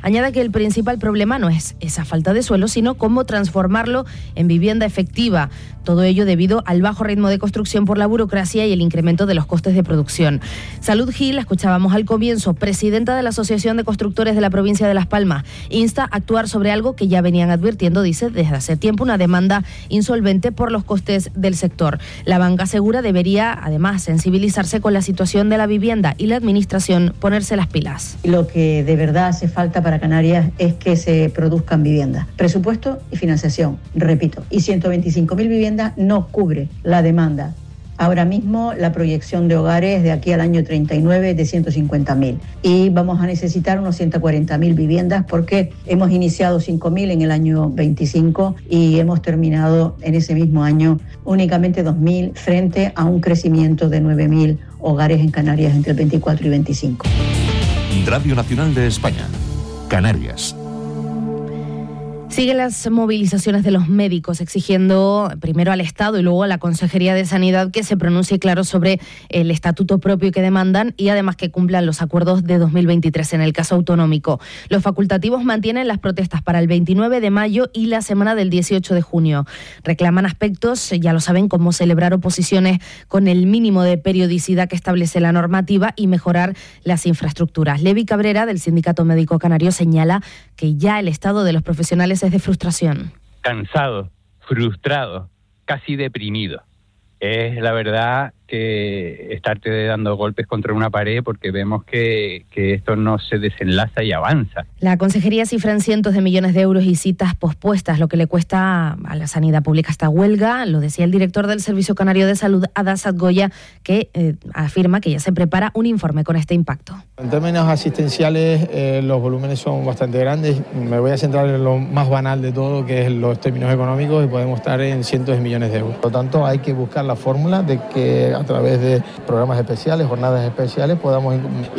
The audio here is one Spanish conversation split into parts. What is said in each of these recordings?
Añade que el principal problema no es esa falta de suelo, sino cómo transformarlo en vivienda efectiva. Todo ello debido al bajo ritmo de construcción por la burocracia y el incremento de los costes de producción. Salud Gil, la escuchábamos al comienzo, presidenta de la Asociación de Constructores de la provincia de Las Palmas, insta a actuar sobre algo que ya venían advirtiendo, dice, desde hace tiempo, una demanda insolvente por los costes del sector. La banca segura debería, además, sensibilizarse con la situación de la vivienda y la administración ponerse las pilas. Lo que de verdad hace falta para Canarias es que se produzcan viviendas. Presupuesto y financiación, repito, y 125.000 viviendas no cubre la demanda. Ahora mismo la proyección de hogares de aquí al año 39 es de 150.000 y vamos a necesitar unos 140.000 viviendas porque hemos iniciado 5.000 en el año 25 y hemos terminado en ese mismo año únicamente 2.000 frente a un crecimiento de 9.000 hogares en Canarias entre el 24 y 25. Radio Nacional de España, Canarias. Siguen las movilizaciones de los médicos exigiendo primero al Estado y luego a la Consejería de Sanidad que se pronuncie claro sobre el estatuto propio que demandan y además que cumplan los acuerdos de 2023 en el caso autonómico. Los facultativos mantienen las protestas para el 29 de mayo y la semana del 18 de junio. Reclaman aspectos, ya lo saben, como celebrar oposiciones con el mínimo de periodicidad que establece la normativa y mejorar las infraestructuras. Levi Cabrera, del Sindicato Médico Canario, señala que ya el estado de los profesionales es de frustración. Cansado, frustrado, casi deprimido. Es la verdad que estarte dando golpes contra una pared porque vemos que esto no se desenlaza y avanza. La Consejería cifra en cientos de millones de euros y citas pospuestas, lo que le cuesta a la sanidad pública esta huelga. Lo decía el director del Servicio Canario de Salud, Adasat Goya, que afirma que ya se prepara un informe con este impacto. En términos asistenciales, los volúmenes son bastante grandes. Me voy a centrar en lo más banal de todo, que es los términos económicos, y podemos estar en cientos de millones de euros. Por lo tanto, hay que buscar la fórmula de que a través de programas especiales, jornadas especiales, podamos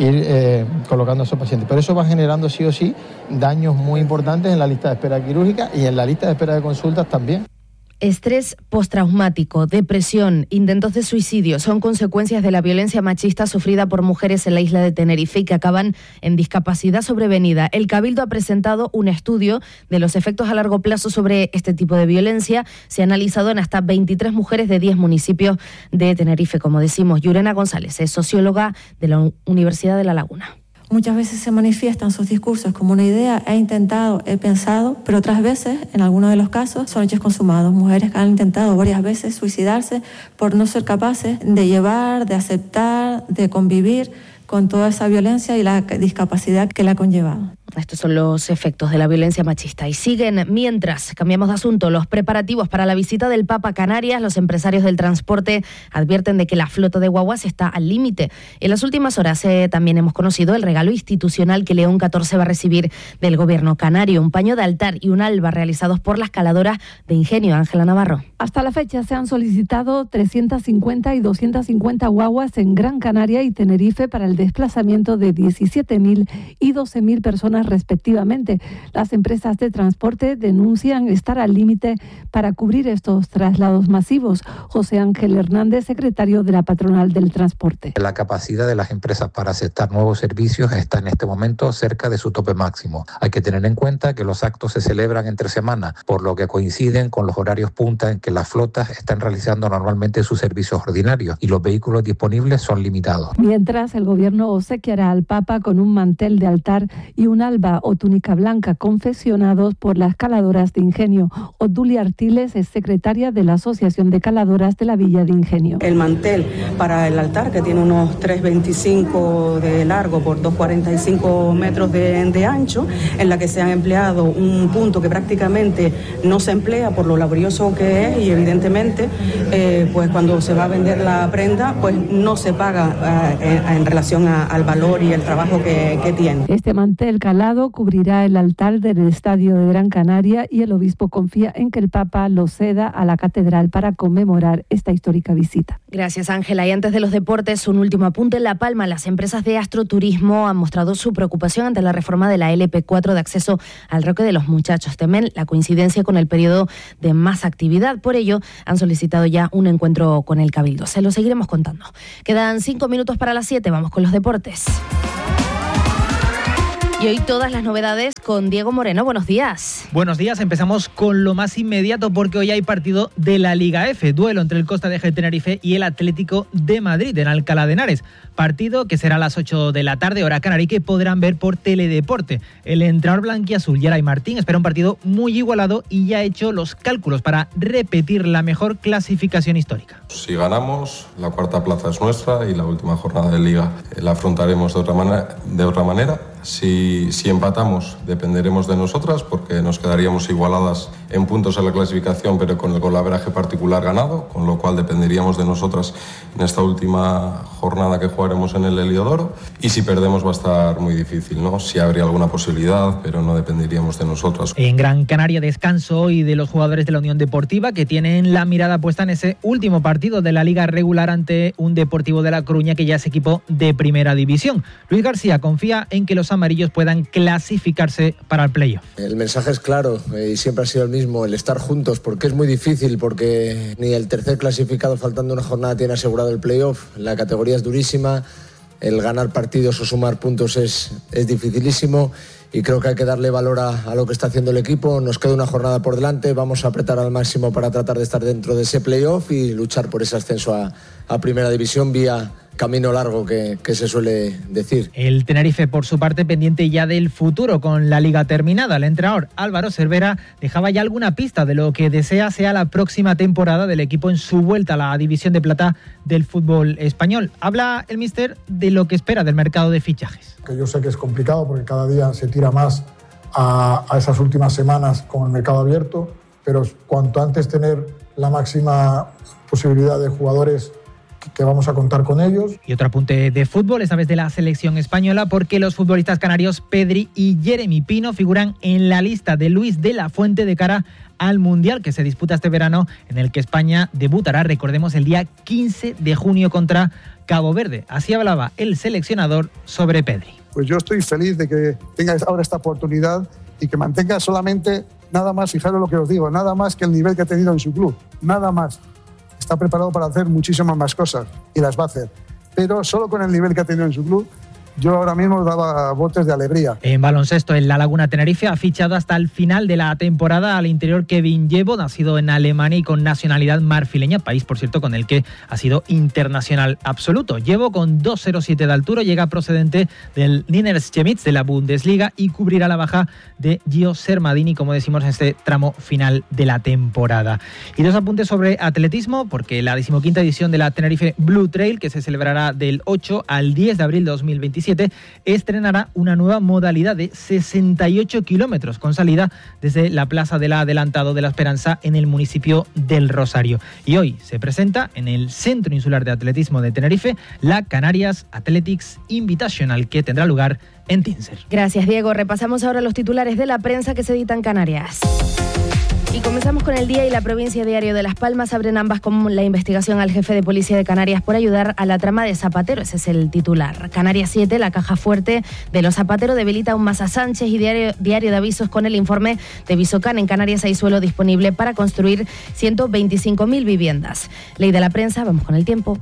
ir colocando a esos pacientes. Pero eso va generando sí o sí daños muy importantes en la lista de espera quirúrgica y en la lista de espera de consultas también. Estrés postraumático, depresión, intentos de suicidio son consecuencias de la violencia machista sufrida por mujeres en la isla de Tenerife y que acaban en discapacidad sobrevenida. El Cabildo ha presentado un estudio de los efectos a largo plazo sobre este tipo de violencia. Se ha analizado en hasta 23 mujeres de 10 municipios de Tenerife. Como decimos, Yurena González es socióloga de la Universidad de La Laguna. Muchas veces se manifiestan sus discursos como una idea, he intentado, he pensado, pero otras veces, en algunos de los casos, son hechos consumados. Mujeres que han intentado varias veces suicidarse por no ser capaces de llevar, de aceptar, de convivir con toda esa violencia y la discapacidad que la ha conllevado. Estos son los efectos de la violencia machista. Y siguen, mientras cambiamos de asunto, los preparativos para la visita del Papa a Canarias. Los empresarios del transporte advierten de que la flota de guaguas está al límite. En las últimas horas también hemos conocido el regalo institucional que León XIV va a recibir del gobierno canario. Un paño de altar y un alba realizados por la escaladora de Ingenio. Ángela Navarro. Hasta la fecha se han solicitado 350 y 250 guaguas en Gran Canaria y Tenerife para el desplazamiento de 17.000 y 12.000 personas respectivamente. Las empresas de transporte denuncian estar al límite para cubrir estos traslados masivos. José Ángel Hernández, secretario de la Patronal del Transporte. La capacidad de las empresas para aceptar nuevos servicios está en este momento cerca de su tope máximo. Hay que tener en cuenta que los actos se celebran entre semana, por lo que coinciden con los horarios punta en que las flotas están realizando normalmente sus servicios ordinarios y los vehículos disponibles son limitados. Mientras, el gobierno obsequiará al Papa con un mantel de altar y un alba o túnica blanca confeccionados por las caladoras de Ingenio. Odulia Artiles es secretaria de la Asociación de Caladoras de la Villa de Ingenio. El mantel para el altar, que tiene unos 3,25 de largo por 2,45 metros de ancho, en la que se ha empleado un punto que prácticamente no se emplea por lo laborioso que es y evidentemente pues cuando se va a vender la prenda pues no se paga en relación al valor y el trabajo que tiene. Este mantel calado cubrirá el altar del Estadio de Gran Canaria y el obispo confía en que el Papa lo ceda a la catedral para conmemorar esta histórica visita. Gracias, Ángela. Y antes de los deportes, un último apunte. En La Palma, las empresas de astroturismo han mostrado su preocupación ante la reforma de la LP4 de acceso al Roque de los Muchachos. Temen la coincidencia con el periodo de más actividad. Por ello, han solicitado ya un encuentro con el Cabildo. Se lo seguiremos contando. Quedan 5 minutos para las 7. Vamos con los deportes. Y Y hoy todas las novedades con Diego Moreno. Buenos días. Buenos días. Empezamos con lo más inmediato porque hoy hay partido de la Liga F. Duelo entre el Costa de Tenerife y el Atlético de Madrid en Alcalá de Henares. Partido que será a las 8 de la tarde, hora canaria, que podrán ver por Teledeporte. El entrenador blanquiazul, Geray Martín, espera un partido muy igualado y ya ha hecho los cálculos para repetir la mejor clasificación histórica. Si ganamos, la cuarta plaza es nuestra y la última jornada de Liga la afrontaremos de otra manera. Si empatamos, dependeremos de nosotras porque nos quedaríamos igualadas en puntos en la clasificación, pero con el golaveraje particular ganado, con lo cual dependeríamos de nosotras en esta última jornada que jugaremos en el Heliodoro. Y si perdemos va a estar muy difícil, ¿no? Sí habría alguna posibilidad, pero no dependeríamos de nosotras. En Gran Canaria, descanso hoy de los jugadores de la Unión Deportiva que tienen la mirada puesta en ese último partido de la Liga regular ante un Deportivo de La Coruña que ya es equipo de Primera División. Luis García confía en que los amarillos puedan clasificarse para el playoff. El mensaje es claro y siempre ha sido el mismo, el estar juntos, porque es muy difícil, porque ni el tercer clasificado faltando una jornada tiene asegurado el playoff. La categoría es durísima, el ganar partidos o sumar puntos es dificilísimo y creo que hay que darle valor a lo que está haciendo el equipo. Nos queda una jornada por delante, vamos a apretar al máximo para tratar de estar dentro de ese playoff y luchar por ese ascenso a Primera División vía camino largo que se suele decir. El Tenerife, por su parte, pendiente ya del futuro con la Liga terminada. El entrenador Álvaro Cervera dejaba ya alguna pista de lo que desea sea la próxima temporada del equipo en su vuelta a la División de Plata del fútbol español. Habla el míster de lo que espera del mercado de fichajes. Que yo sé que es complicado porque cada día se tira más a esas últimas semanas con el mercado abierto, pero cuanto antes tener la máxima posibilidad de jugadores que vamos a contar con ellos. Y otro apunte de fútbol, esta vez de la selección española, porque los futbolistas canarios Pedri y Jeremy Pino figuran en la lista de Luis de la Fuente de cara al Mundial que se disputa este verano, en el que España debutará, recordemos, el día 15 de junio contra Cabo Verde. Así hablaba el seleccionador sobre Pedri. Pues yo estoy feliz de que tenga ahora esta oportunidad y que mantenga solamente, nada más, fijaros lo que os digo, nada más que el nivel que ha tenido en su club, nada más. Está preparado para hacer muchísimas más cosas y las va a hacer, pero solo con el nivel que ha tenido en su club, yo ahora mismo daba botes de alegría. En baloncesto, en La Laguna Tenerife ha fichado hasta el final de la temporada al interior Kevin Yebo, nacido en Alemania y con nacionalidad marfileña, país, por cierto, con el que ha sido internacional absoluto. Yebo, con 2,07 de altura, llega procedente del Niners Chemnitz de la Bundesliga y cubrirá la baja de Gio Sermadini, como decimos, en este tramo final de la temporada. Y dos apuntes sobre atletismo, porque la 15ª edición de la Tenerife Blue Trail, que se celebrará del 8 al 10 de abril de 2027, estrenará una nueva modalidad de 68 kilómetros con salida desde la Plaza del Adelantado de la Esperanza en el municipio del Rosario. Y hoy se presenta en el Centro Insular de Atletismo de Tenerife la Canarias Athletics Invitational, que tendrá lugar en Tinser. Gracias, Diego. Repasamos ahora los titulares de la prensa que se editan en Canarias. Y comenzamos con El Día y La Provincia. Diario de Las Palmas abren ambas con la investigación al jefe de policía de Canarias por ayudar a la trama de Zapatero. Ese es el titular. Canarias 7, la caja fuerte de los Zapatero, debilita aún más a Sánchez. Y Diario de Avisos con el informe de Visocan. En Canarias hay suelo disponible para construir 125.000 viviendas. Ley de la prensa, vamos con el tiempo.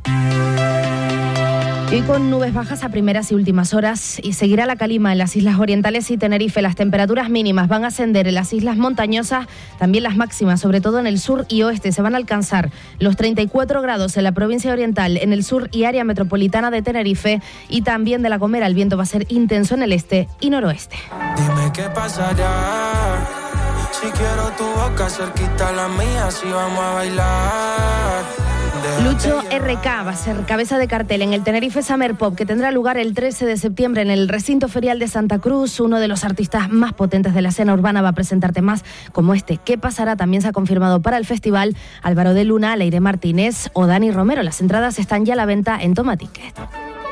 Y con nubes bajas a primeras y últimas horas, y seguirá la calima en las islas orientales y Tenerife. Las temperaturas mínimas van a ascender en las islas montañosas, también las máximas, sobre todo en el sur y oeste. Se van a alcanzar los 34 grados en la provincia oriental, en el sur y área metropolitana de Tenerife, y también de La Gomera. El viento va a ser intenso en el este y noroeste. Dime qué pasará, si quiero tu boca cerquita la mía, si vamos a bailar. Lucho RK va a ser cabeza de cartel en el Tenerife Summer Pop, que tendrá lugar el 13 de septiembre en el recinto ferial de Santa Cruz. Uno de los artistas más potentes de la escena urbana va a presentar temas como este. ¿Qué pasará? También se ha confirmado para el festival Álvaro de Luna, Leire Martínez o Dani Romero. Las entradas están ya a la venta en Toma Ticket.